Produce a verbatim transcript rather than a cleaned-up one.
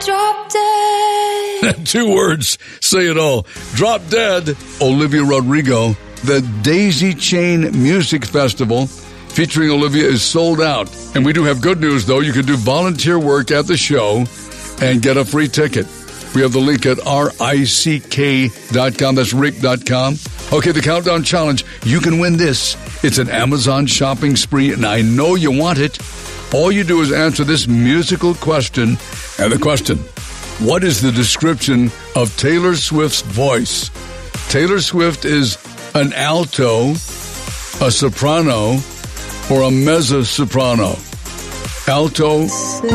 Drop Dead. Two words say it all. Drop Dead, Olivia Rodrigo. The Daisy Chain Music Festival featuring Olivia is sold out. And we do have good news, though. You can do volunteer work at the show and get a free ticket. We have the link at R I C K dot com. That's rick dot com. Okay, the Countdown Challenge. You can win this. It's an Amazon shopping spree, and I know you want it. All you do is answer this musical question. And the question, what is the description of Taylor Swift's voice? Taylor Swift is an alto, a soprano, or a mezzo-soprano. Alto,